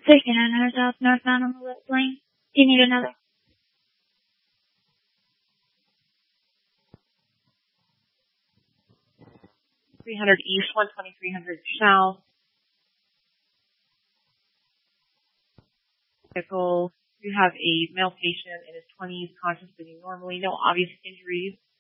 Taking another south northbound on the left lane. Do you need another? 300 east, 12300 south. Vehicle. You have a male patient in his 20s, conscious, breathing normally, no obvious injuries.